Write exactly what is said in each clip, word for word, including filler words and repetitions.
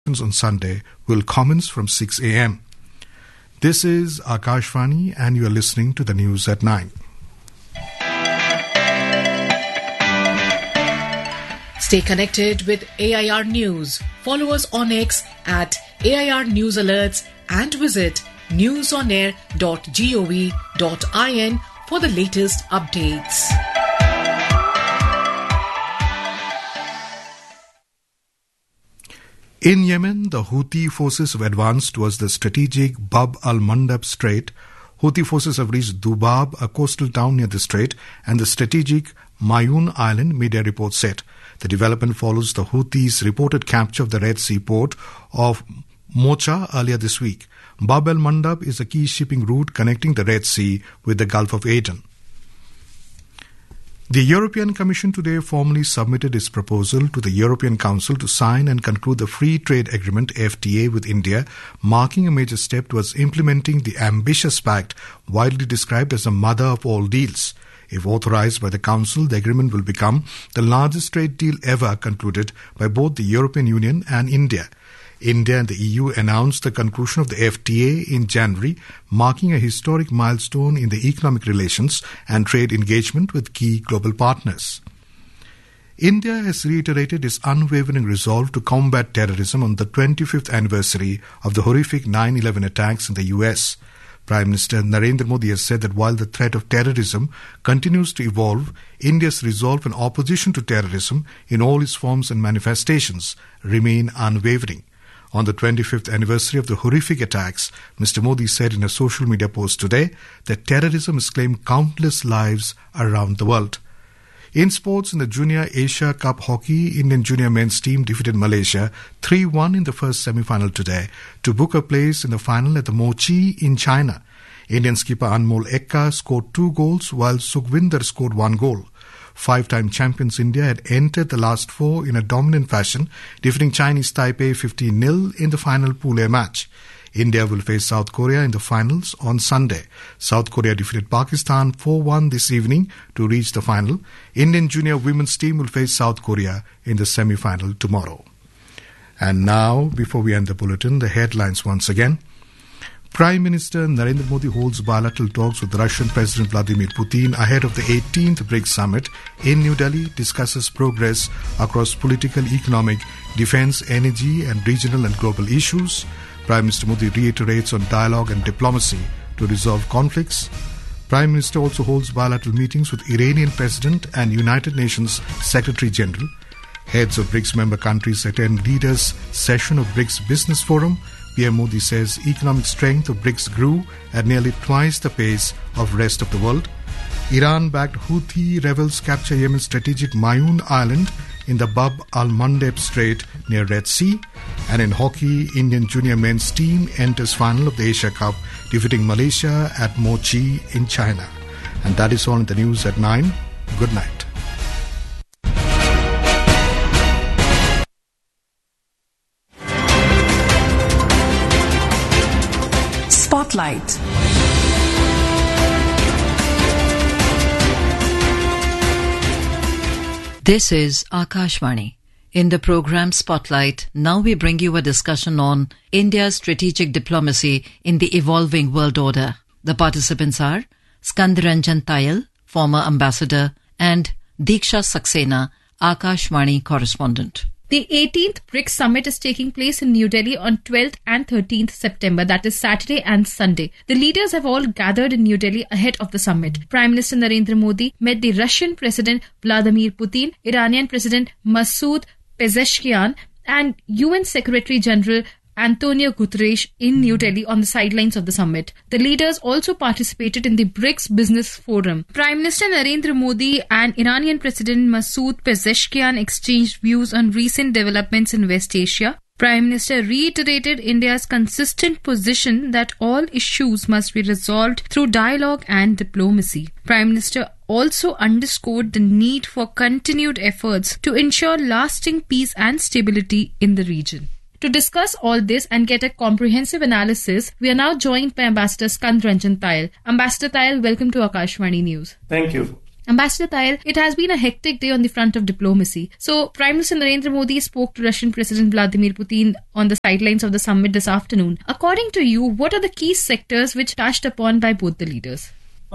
elections on Sunday will commence from six a.m. This is Akashvani and you are listening to the news at nine. Stay connected with A I R News. Follow us on X at A I R News Alerts and visit newsonair dot gov dot in for the latest updates. In Yemen, the Houthi forces have advanced towards the strategic Bab al-Mandab Strait. Houthi forces have reached Dubab, a coastal town near the strait, and the strategic Mayun Island, media reports said. The development follows the Houthis' reported capture of the Red Sea port of Mocha earlier this week. Bab al-Mandab is a key shipping route connecting the Red Sea with the Gulf of Aden. The European Commission today formally submitted its proposal to the European Council to sign and conclude the Free Trade Agreement F T A with India, marking a major step towards implementing the ambitious pact widely described as the mother of all deals. If authorized by the Council, the agreement will become the largest trade deal ever concluded by both the European Union and India. India and the E U announced the conclusion of the F T A in January, marking a historic milestone in the economic relations and trade engagement with key global partners. India has reiterated its unwavering resolve to combat terrorism on the twenty-fifth anniversary of the horrific nine eleven attacks in the U S. Prime Minister Narendra Modi has said that while the threat of terrorism continues to evolve, India's resolve and opposition to terrorism in all its forms and manifestations remain unwavering. On the twenty-fifth anniversary of the horrific attacks, Mister Modi said in a social media post today that terrorism has claimed countless lives around the world. In sports, in the Junior Asia Cup Hockey, Indian junior men's team defeated Malaysia three one in the first semi-final today to book a place in the final at the Mochi in China. Indian skipper Anmol Ekka scored two goals while Sukhvinder scored one goal. Five-time champions India had entered the last four in a dominant fashion, defeating Chinese Taipei fifteen nil in the final Pool A match. India will face South Korea in the finals on Sunday. South Korea defeated Pakistan four one this evening to reach the final. Indian junior women's team will face South Korea in the semi-final tomorrow. And now, before we end the bulletin, the headlines once again. Prime Minister Narendra Modi holds bilateral talks with Russian President Vladimir Putin ahead of the eighteenth BRICS Summit in New Delhi, discusses progress across political, economic, defence, energy and regional and global issues. Prime Minister Modi reiterates on dialogue and diplomacy to resolve conflicts. Prime Minister also holds bilateral meetings with Iranian President and United Nations Secretary General. Heads of BRICS member countries attend leaders' session of BRICS Business Forum. P M Modi says economic strength of BRICS grew at nearly twice the pace of rest of the world. Iran-backed Houthi rebels capture Yemen's strategic Mayun Island in the Bab al-Mandab Strait near Red Sea. And in hockey, Indian junior men's team enters final of the Asia Cup, defeating Malaysia at Mochi in China. And that is all in the news at nine. Good night. Spotlight. This is Akashvani. In the program Spotlight, now we bring you a discussion on India's strategic diplomacy in the evolving world order. The participants are Skandaranjan Tayal, former ambassador, and Diksha Saxena, Akashvani correspondent. The eighteenth BRICS Summit is taking place in New Delhi on twelfth and thirteenth September, that is Saturday and Sunday. The leaders have all gathered in New Delhi ahead of the summit. Prime Minister Narendra Modi met the Russian President Vladimir Putin, Iranian President Masoud Pezeshkian, and U N Secretary General Antonio Guterres in New Delhi on the sidelines of the summit. The leaders also participated in the BRICS Business Forum. Prime Minister Narendra Modi and Iranian President Masoud Pezeshkian exchanged views on recent developments in West Asia. Prime Minister reiterated India's consistent position that all issues must be resolved through dialogue and diplomacy. Prime Minister also underscored the need for continued efforts to ensure lasting peace and stability in the region. To discuss all this and get a comprehensive analysis, we are now joined by Ambassador Skandaranjan Tayal. Ambassador Tayal, welcome to Akashvani News. Thank you. Ambassador Tayal, it has been a hectic day on the front of diplomacy. So, Prime Minister Narendra Modi spoke to Russian President Vladimir Putin on the sidelines of the summit this afternoon. According to you, what are the key sectors which touched upon by both the leaders?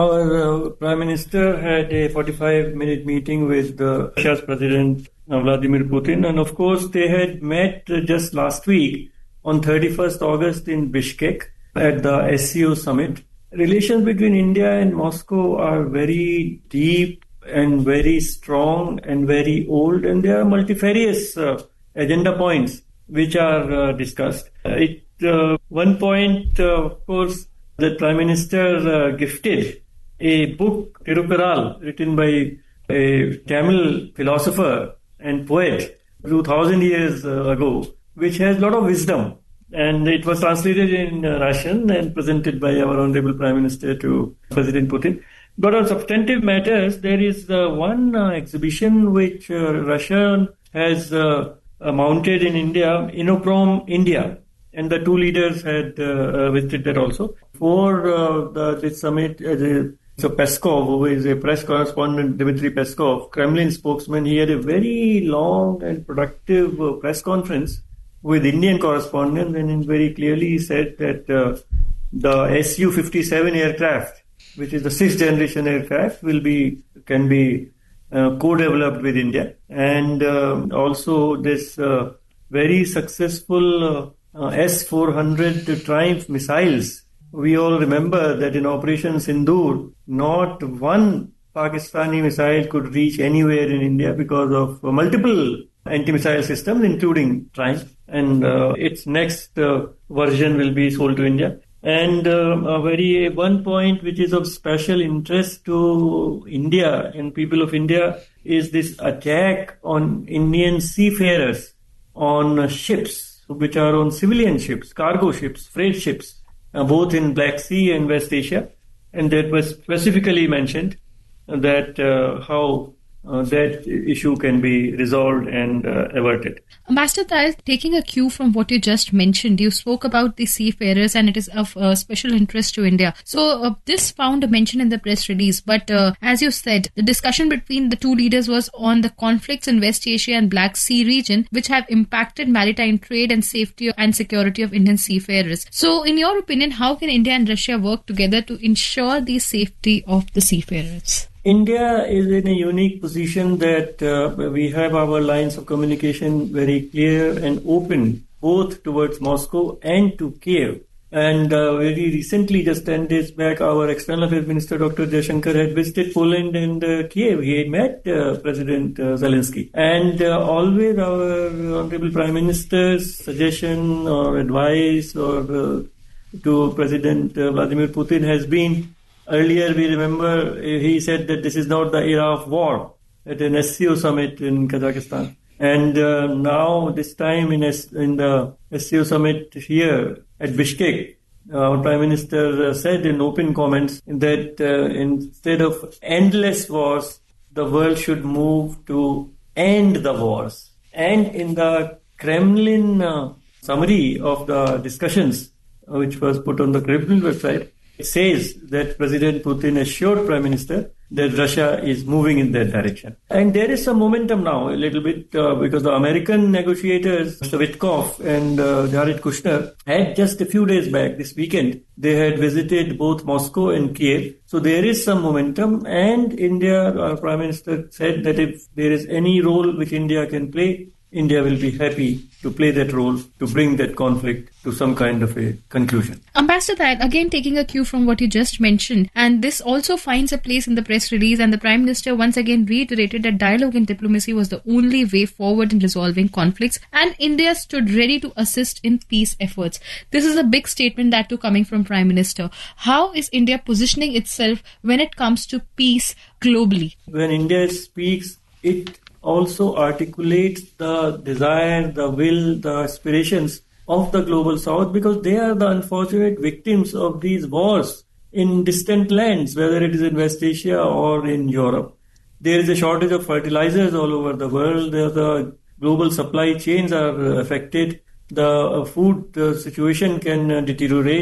Our uh, Prime Minister had a forty-five minute meeting with uh, Russia's President uh, Vladimir Putin, and of course they had met uh, just last week on thirty-first August in Bishkek at the S C O summit. Relations between India and Moscow are very deep and very strong and very old, and there are multifarious uh, agenda points which are uh, discussed. Uh, it, uh, one point, uh, of course, the Prime Minister uh, gifted a book, Tirukural, written by a Tamil philosopher and poet two thousand years uh, ago, which has a lot of wisdom. And it was translated in uh, Russian and presented by our Honorable Prime Minister to President Putin. But on substantive matters, there is uh, one uh, exhibition which uh, Russia has uh, uh, mounted in India, Innoprom India. And the two leaders had uh, visited that also. For uh, the, this summit, uh, the, so Peskov, who is a press correspondent, Dmitry Peskov, Kremlin spokesman, he had a very long and productive uh, press conference with Indian correspondents, and very clearly he said that uh, the S U fifty-seven aircraft, which is the sixth generation aircraft, will be can be uh, co-developed with India, and uh, also this uh, very successful uh, uh, S four hundred Triumph missiles. We all remember that in Operation Sindoor, not one Pakistani missile could reach anywhere in India because of uh, multiple anti-missile systems, including Triumph, and uh, its next uh, version will be sold to India. And uh, a very one point which is of special interest to India and people of India is this attack on Indian seafarers on uh, ships, which are on civilian ships, cargo ships, freight ships, uh, both in Black Sea and West Asia. And that was specifically mentioned that uh, how Uh, that issue can be resolved and uh, averted. Ambassador Tayal, taking a cue from what you just mentioned, you spoke about the seafarers and it is of uh, special interest to India. So uh, this found a mention in the press release, but uh, as you said, the discussion between the two leaders was on the conflicts in West Asia and Black Sea region, which have impacted maritime trade and safety and security of Indian seafarers. So in your opinion, how can India and Russia work together to ensure the safety of the seafarers? India is in a unique position that uh, we have our lines of communication very clear and open, both towards Moscow and to Kiev. And uh, very recently, just ten days back, our External Affairs Minister, Doctor Jaishankar, had visited Poland and uh, Kiev. He had met uh, President uh, Zelensky. And uh, always our Honorable Prime Minister's suggestion or advice or uh, to President uh, Vladimir Putin has been, earlier, we remember he said that this is not the era of war at an S C O summit in Kazakhstan. And uh, now, this time in, S- in the S C O summit here at Bishkek, our Prime Minister uh, said in open comments that uh, instead of endless wars, the world should move to end the wars. And in the Kremlin uh, summary of the discussions, uh, which was put on the Kremlin website, it says that President Putin assured Prime Minister that Russia is moving in that direction. And there is some momentum now, a little bit, uh, because the American negotiators, Mister Witkoff and uh, Jared Kushner, had just a few days back, this weekend, they had visited both Moscow and Kiev. So there is some momentum, and India, our Prime Minister said that if there is any role which India can play, India will be happy to play that role to bring that conflict to some kind of a conclusion. Ambassador Tayal, again taking a cue from what you just mentioned, and this also finds a place in the press release, and the Prime Minister once again reiterated that dialogue and diplomacy was the only way forward in resolving conflicts, and India stood ready to assist in peace efforts. This is a big statement, that too coming from Prime Minister. How is India positioning itself when it comes to peace globally? When India speaks, it also articulates the desire, the will, the aspirations of the global south, because they are the unfortunate victims of these wars in distant lands, whether it is in West Asia or in Europe. There is a shortage of fertilizers all over the world. The global supply chains are affected. The food situation can deteriorate.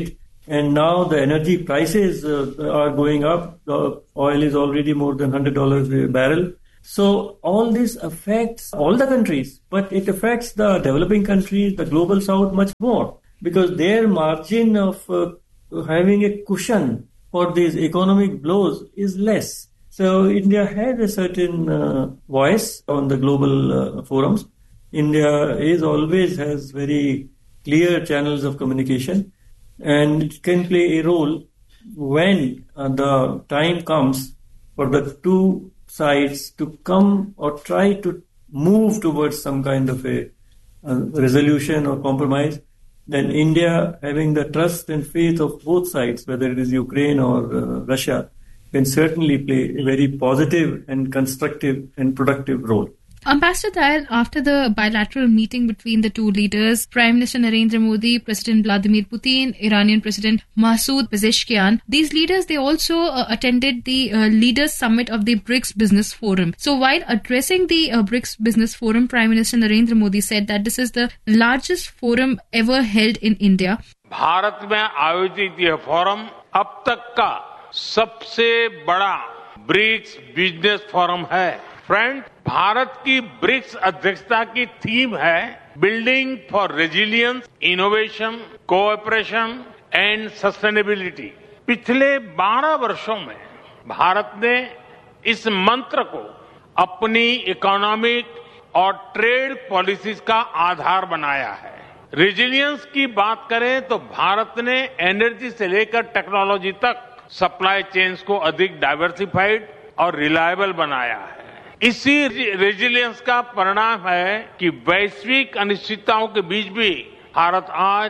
And now the energy prices uh, are going up. The oil is already more than one hundred dollars a barrel. So all this affects all the countries, but it affects the developing countries, the global south much more, because their margin of uh, having a cushion for these economic blows is less. So India had a certain uh, voice on the global uh, forums. India is always has very clear channels of communication, and it can play a role when uh, the time comes for the two sides to come or try to move towards some kind of a uh, resolution or compromise. Then India, having the trust and faith of both sides, whether it is Ukraine or uh, Russia, can certainly play a very positive and constructive and productive role. Ambassador Dayal, after the bilateral meeting between the two leaders, Prime Minister Narendra Modi, President Vladimir Putin, Iranian President Masoud Pezeshkian, these leaders, they also uh, attended the uh, Leaders Summit of the BRICS Business Forum. So while addressing the uh, BRICS Business Forum, Prime Minister Narendra Modi said that this is the largest forum ever held in India. Bharat में आयोजित यह forum अब तक का सबसे बड़ा BRICS business forum है. Friend, Bharat की ब्रिक्स अध्यक्षता की थीम है building for resilience, innovation, cooperation and sustainability. पिछले बारह वर्षों में भारत ने इस मंत्र को अपनी इकोनॉमिक और ट्रेड पॉलिसीज का आधार बनाया है. रेजिलियंस की बात करें तो भारत ने एनर्जी से लेकर टेक्नोलॉजी तक सप्लाई चेन्स को अधिक डाइवर्सिफाइड और रिलायबल बनाया है. इसी रेजिलियंस का परिणाम है कि वैश्विक अनिश्चितताओं के बीच भी भारत आज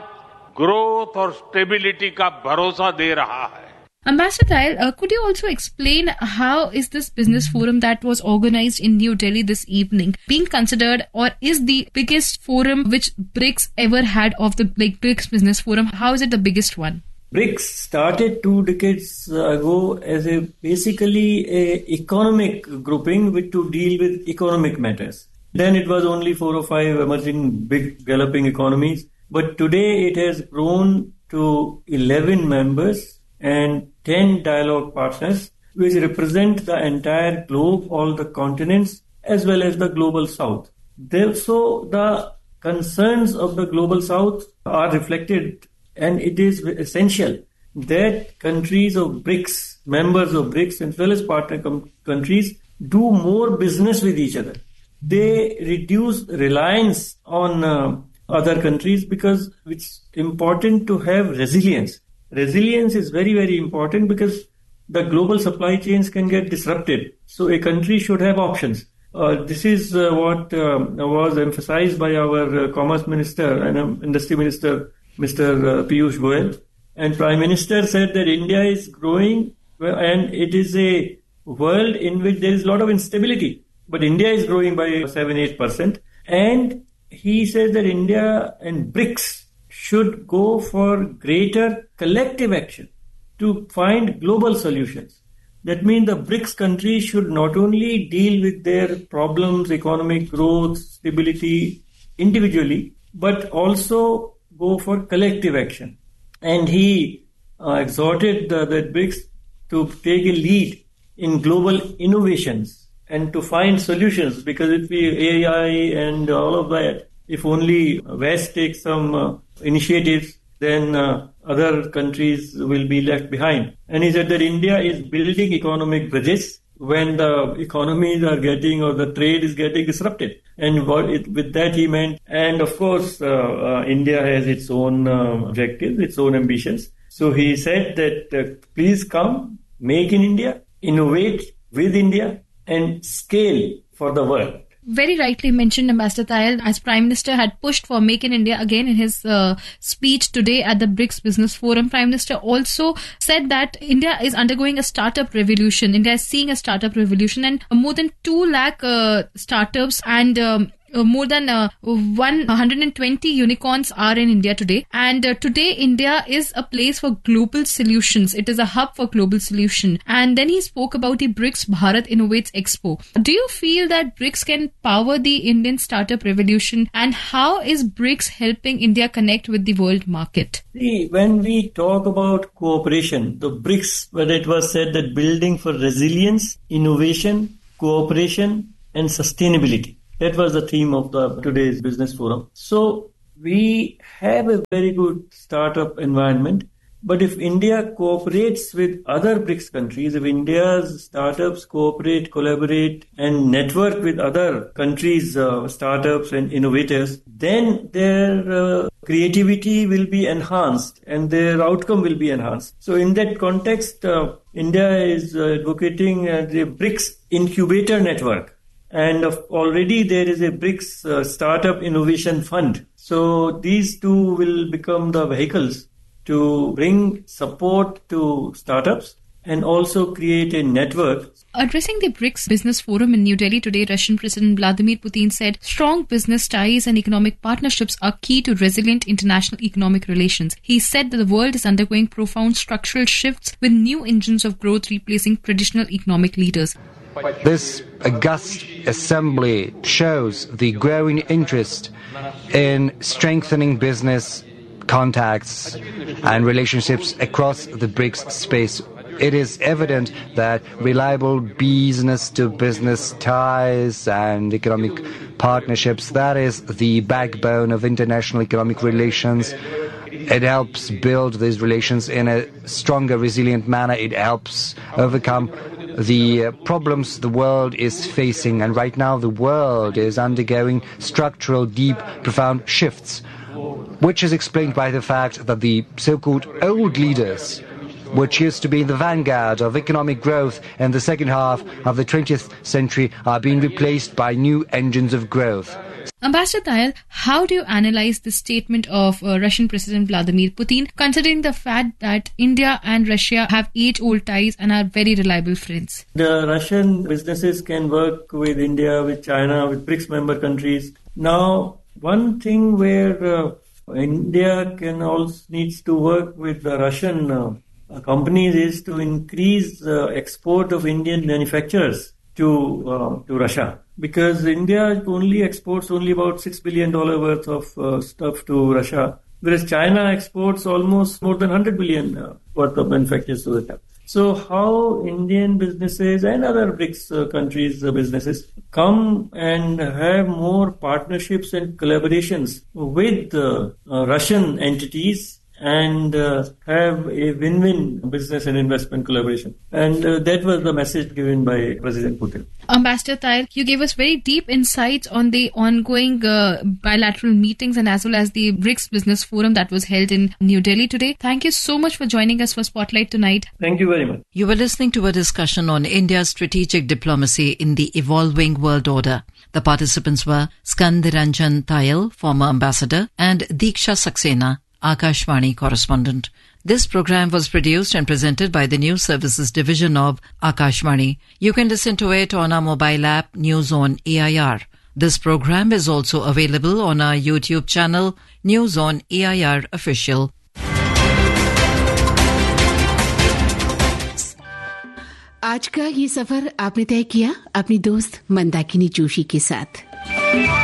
ग्रोथ और स्टेबिलिटी का भरोसा दे रहा है. Ambassador Dayal, uh, could you also explain how is this business forum that was organized in New Delhi this evening being considered, or is the biggest forum which BRICS ever had of the like BRICS Business Forum? How is it the biggest one? BRICS started two decades ago as a basically a economic grouping with to deal with economic matters. Then it was only four or five emerging big developing economies. But today it has grown to eleven members and ten dialogue partners, which represent the entire globe, all the continents, as well as the global south. Also, the concerns of the global south are reflected, and it is essential that countries of BRICS, members of BRICS, as well as partner com- countries, do more business with each other. They reduce reliance on uh, other countries, because it's important to have resilience. Resilience is very, very important because the global supply chains can get disrupted. So a country should have options. Uh, this is uh, what uh, was emphasized by our uh, Commerce Minister and um, Industry Minister, Mister Uh, Piyush Goyal. And Prime Minister said that India is growing and it is a world in which there is a lot of instability. But India is growing by seven to eight percent. And he says that India and BRICS should go for greater collective action to find global solutions. That means the BRICS countries should not only deal with their problems, economic growth, stability individually, but also go for collective action. And he uh, exhorted the, the BRICS to take a lead in global innovations and to find solutions, because if we A I and all of that, if only West takes some uh, initiatives, then uh, other countries will be left behind. And he said that India is building economic bridges when the economies are getting, or the trade is getting disrupted. And what it, with that he meant, and of course uh, uh, India has its own uh, objectives, its own ambitions. So he said that uh, please come, make in India, innovate with India, and scale for the world. Very rightly mentioned, Ambassador Dayal, as Prime Minister had pushed for Make in India again in his uh, speech today at the BRICS Business Forum. Prime Minister also said that India is undergoing a startup revolution. India is seeing a startup revolution, and more than two lakh uh, startups and um, Uh, more than uh, one hundred twenty unicorns are in India today. And uh, today, India is a place for global solutions. It is a hub for global solution. And then he spoke about the BRICS Bharat Innovates Expo. Do you feel that BRICS can power the Indian startup revolution? And how is BRICS helping India connect with the world market? See, when we talk about cooperation, the BRICS, when it was said that building for resilience, innovation, cooperation, and sustainability. That was the theme of the today's business forum. So we have a very good startup environment. But if India cooperates with other BRICS countries, if India's startups cooperate, collaborate, and network with other countries' uh, startups and innovators, then their uh, creativity will be enhanced and their outcome will be enhanced. So in that context, uh, India is uh, advocating uh, the BRICS Incubator Network. And of, already there is a BRICS uh, Startup Innovation Fund. So these two will become the vehicles to bring support to startups and also create a network. Addressing the BRICS Business Forum in New Delhi today, Russian President Vladimir Putin said strong business ties and economic partnerships are key to resilient international economic relations. He said that the world is undergoing profound structural shifts with new engines of growth replacing traditional economic leaders. This august assembly shows the growing interest in strengthening business contacts and relationships across the BRICS space. It is evident that reliable business-to-business ties and economic partnerships, that is the backbone of international economic relations. It helps build these relations in a stronger, resilient manner. It helps overcome the problems the world is facing. And right now the world is undergoing structural, deep, profound shifts, which is explained by the fact that the so-called old leaders, which used to be the vanguard of economic growth in the second half of the twentieth century, are being replaced by new engines of growth. Ambassador Tayal, how do you analyze the statement of uh, Russian President Vladimir Putin, considering the fact that India and Russia have age-old ties and are very reliable friends? The Russian businesses can work with India, with China, with BRICS member countries. Now, one thing where uh, India can also needs to work with the Russian uh, companies is to increase the export of Indian manufacturers to uh, to Russia, because India only exports only about six billion dollars worth of uh, stuff to Russia, whereas China exports almost more than one hundred billion dollars uh, worth of manufactures to Russia. So how Indian businesses and other BRICS uh, countries' uh, businesses come and have more partnerships and collaborations with uh, uh, Russian entities and uh, have a win-win business and investment collaboration. And uh, that was the message given by President Putin. Ambassador Tayal, you gave us very deep insights on the ongoing uh, bilateral meetings and as well as the BRICS Business Forum that was held in New Delhi today. Thank you so much for joining us for Spotlight tonight. Thank you very much. You were listening to a discussion on India's strategic diplomacy in the evolving world order. The participants were Skandiranjan Tayal, former ambassador, and Diksha Saxena, Akashvani correspondent. This program was produced and presented by the News Services Division of Akashvani. You can listen to it on our mobile app News on A I R. This program is also available on our YouTube channel News on A I R Official. आज का ये सफर आपने तय किया अपनी दोस्त मंदाकिनी जोशी के साथ।